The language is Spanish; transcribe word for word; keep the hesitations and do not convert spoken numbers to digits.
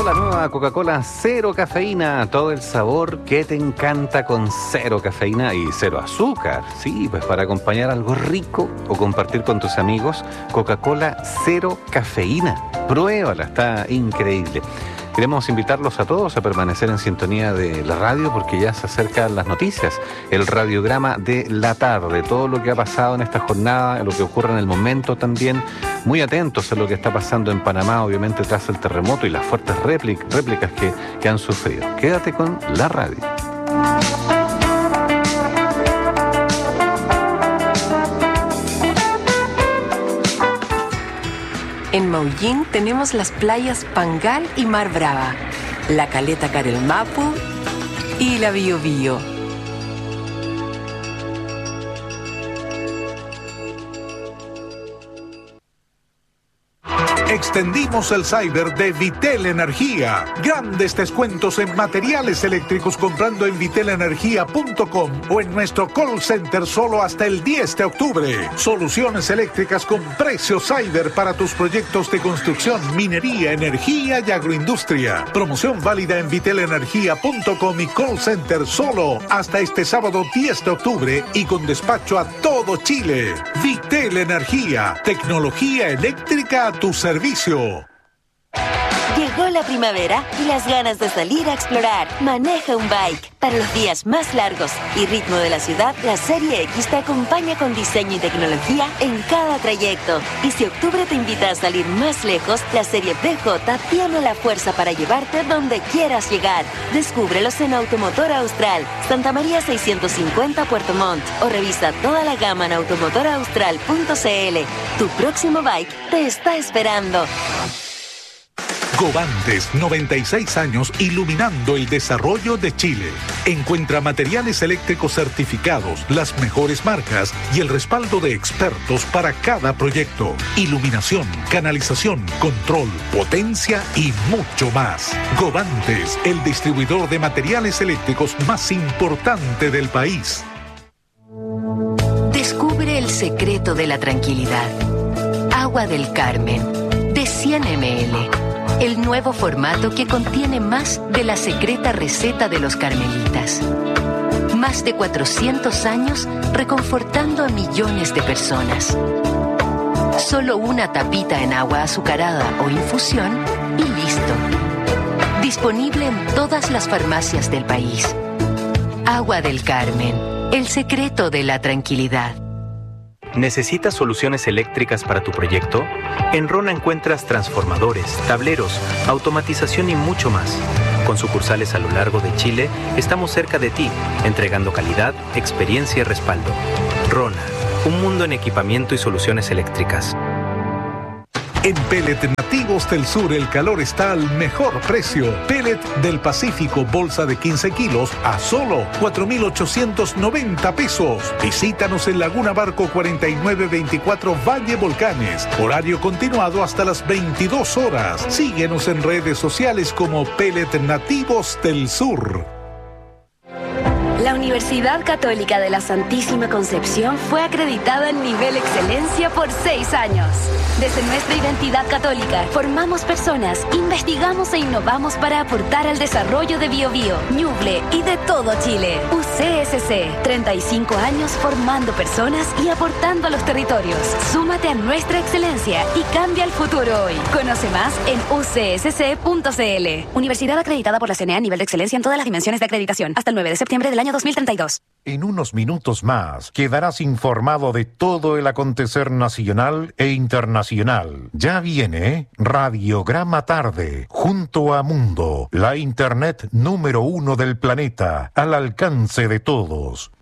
Llegó la nueva Coca-Cola Cero Cafeína, todo el sabor que te encanta con cero cafeína y cero azúcar. Sí, pues para acompañar algo rico o compartir con tus amigos, Coca-Cola Cero Cafeína. Pruébala, está increíble. Queremos invitarlos a todos a permanecer en sintonía de la radio porque ya se acercan las noticias, el radiograma de la tarde, todo lo que ha pasado en esta jornada, lo que ocurre en el momento también. Muy atentos a lo que está pasando en Panamá, obviamente tras el terremoto y las fuertes réplic- réplicas que, que han sufrido. Quédate con la radio. En Maullín tenemos las playas Pangal y Mar Brava, la caleta Carelmapu y la Biobío. Extendimos el cyber de Vitel Energía. Grandes descuentos en materiales eléctricos comprando en vitel energía punto com o en nuestro call center solo hasta el diez de octubre. Soluciones eléctricas con precio cyber para tus proyectos de construcción, minería, energía y agroindustria. Promoción válida en vitel energía punto com y call center solo hasta este sábado diez de octubre y con despacho a todo Chile. Vitel Energía, tecnología eléctrica a tu servicio. Llegó la primavera y las ganas de salir a explorar. Maneja un bike. Para los días más largos y ritmo de la ciudad, la Serie X te acompaña con diseño y tecnología en cada trayecto. Y si octubre te invita a salir más lejos, la Serie B J tiene la fuerza para llevarte donde quieras llegar. Descúbrelos en Automotor Austral, Santa María seiscientos cincuenta Puerto Montt, o revisa toda la gama en automotor austral punto c l. Tu próximo bike te está esperando. Govantes, noventa y seis años iluminando el desarrollo de Chile. Encuentra materiales eléctricos certificados, las mejores marcas y el respaldo de expertos para cada proyecto. Iluminación, canalización, control, potencia y mucho más. Govantes, el distribuidor de materiales eléctricos más importante del país. Descubre el secreto de la tranquilidad. Agua del Carmen, de cien mililitros. El nuevo formato que contiene más de la secreta receta de los carmelitas. Más de cuatrocientos años reconfortando a millones de personas. Solo una tapita en agua azucarada o infusión y listo. Disponible en todas las farmacias del país. Agua del Carmen, el secreto de la tranquilidad. ¿Necesitas soluciones eléctricas para tu proyecto? En Rona encuentras transformadores, tableros, automatización y mucho más. Con sucursales a lo largo de Chile, estamos cerca de ti, entregando calidad, experiencia y respaldo. Rona, un mundo en equipamiento y soluciones eléctricas. En Pellet Nativos del Sur el calor está al mejor precio. Pellet del Pacífico, bolsa de quince kilos a solo cuatro mil ochocientos noventa pesos. Visítanos en Laguna Barco cuarenta y nueve veinticuatro Valle Volcanes. Horario continuado hasta las veintidós horas. Síguenos en redes sociales como Pellet Nativos del Sur. La Universidad Católica de la Santísima Concepción fue acreditada en nivel excelencia por seis años. Desde nuestra identidad católica, formamos personas, investigamos e innovamos para aportar al desarrollo de Biobío, Ñuble y de todo Chile. U C S C, treinta y cinco años formando personas y aportando a los territorios. Súmate a nuestra excelencia y cambia el futuro hoy. Conoce más en u c s c punto c l. Universidad acreditada por la C N E A a nivel de excelencia en todas las dimensiones de acreditación. Hasta el nueve de septiembre del año dos mil treinta y dos. En unos minutos más quedarás informado de todo el acontecer nacional e internacional. Ya viene Radiograma Tarde, junto a Mundo, la internet número uno del planeta, al alcance de todos.